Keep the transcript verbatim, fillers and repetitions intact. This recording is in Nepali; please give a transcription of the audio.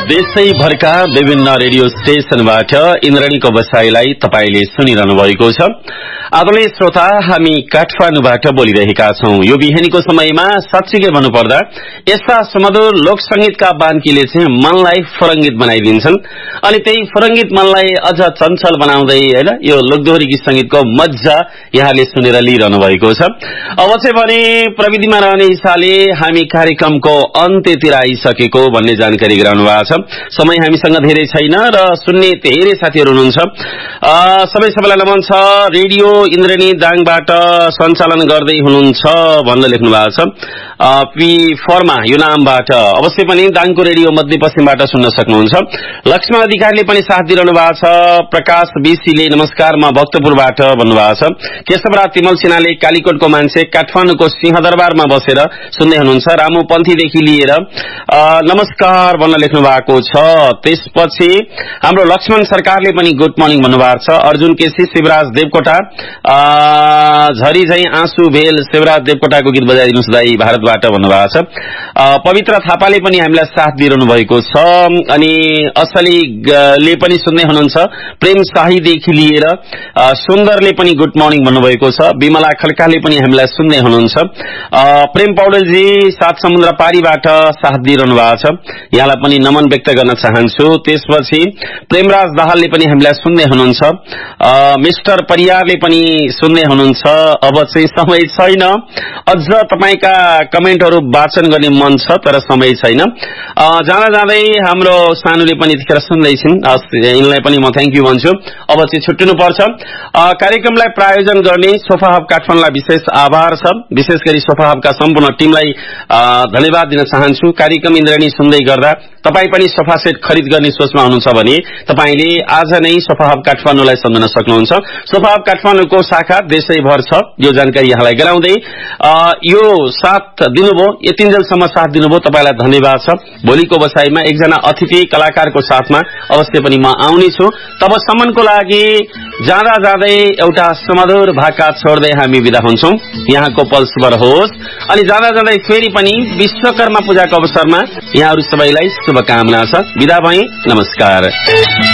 देशैभरका विभिन्न रेडियो स्टेशनबाट इन्द्रणीको बसाईलाई तपाईले सुनिरहनु भएको छ। आदरणीय श्रोता, हामी काठमाडौँबाट बोलिरहेका छौं। यो बिहानीको समयमा साच्चै भन्नुपर्दा यस्ता सुमधुर लोक संगीतका बान्कीले चाहिँ मनलाई फरंगित बनाइदिन्छन् अनि त्यही फरंगित मनलाई अझ चञ्चल बनाउँदै हैन यो लोकदोहोरी गीत संगीतको मज्जा यहाँले सुनेर लिइरहनु भएको छ। अब चाहिँ भने प्रविधिमा रहने हिसाबले हामी कार्यक्रमको अन्त्यतिर आइसकेको भन्ने जानकारी गराउनु भएको छ। समय हामीसँग धेरै छैन र सुन्ने धेरै साथीहरू हुनुहुन्छ। सबै सबैलाई नमन छ। रेडियो इन्द्रणी दाङबाट सञ्चालन गर्दै हुनुहुन्छ भनेर लेख्नु भएको छ। पी फर्मा यो नामबाट अवश्य पनि दाङको रेडियो मध्यपश्चिमबाट सुन्न सक्नुहुन्छ। लक्ष्मण अधिकारीले पनि साथ दिइरहनु भएको छ। प्रकाश बीसीले नमस्कार म भक्तपुरबाट भन्नुभएको छ। केशवराज तिमल सिन्हाले कालीकोटको मान्छे काठमाडौँको सिंहदरबारमा बसेर सुन्दै हुनुहुन्छ। रामु पन्थीदेखि लिएर नमस्कार भन्न लेख्नु भएको छ। त्यसपछि हाम्रो लक्ष्मण सरकारले पनि गुड मर्निङ भन्नुभएको छ। अर्जुन केसी, शिवराज देवकोटा, झरी झै आँसु भेल शिवराज देवकोटाको गीत बजाइदिनुहोस् दाई भारतबाट भन्नुभएको छ। पवित्र थापाले पनि हामीलाई साथ दिइरहनु भएको छ। अनि असलीले पनि सुन्दै हुनुहुन्छ। प्रेम शाहीदेखि लिएर सुन्दरले पनि गुड मर्निङ भन्नुभएको छ। विमला खड्काले पनि हामीलाई सुन्दै हुनुहुन्छ। प्रेम पौडेलजी सात समुद्र पारीबाट साथ दिइरहनु भएको छ। यहाँलाई पनि नमन व्यक्त गर्न चाहन्छु। त्यसपछि प्रेमराज दाहालले पनि हामीलाई सुन्दै हुनुहुन्छ। मिस्टर परियारले पनि सुन्दै हुनुहुन्छ। अब चाहिँ समय छैन, अझ तपाईका कमेन्टहरू वाचन गर्ने मन छ तर समय छैन। जाँदा जाँदै हाम्रो सानुले पनि यतिखेर सुन्दैछिन्, यिनलाई पनि म थ्याङ्क यू भन्छु। अब चाहिँ छुट्टिनु पर्छ। कार्यक्रमलाई प्रायोजन गर्ने सोफा हब काठमाडौँलाई विशेष आभार छ। विशेष गरी सोफा हबका सम्पूर्ण टिमलाई धन्यवाद दिन चाहन्छु। कार्यक्रम इन्द्रणी सुन्दै गर्दा तपाई पनि सोफा सेट खरिद गर्ने सोचमा हुनुहुन्छ भने तपाईले आज नै सोफा हब काठमाडौँलाई सम्झन सक्नुहुन्छ। सोफा हब काठमाडौँको शाखा देशैभर छ, यो जानकारी यहाँलाई गराउँदै यो साथ दिनुभयो, यतिन्जेलसम्म साथ दिनुभयो, तपाईलाई धन्यवाद छ। भोलिको बसाईमा एकजना अतिथि कलाकारको साथमा अवश्य पनि म आउने छु। तबसम्मको लागि जाँदा जाँदै एउटा सुमधुर भाका छोड्दै हामी बिदा हुन्छौं। यहाँको पल शुभ रहोस्। अनि जाँदा जाँदै फेरि पनि विश्वकर्मा पूजाको अवसरमा यहाँहरू सबैलाई शुभकामना छ। बिदा भएँ, नमस्कार।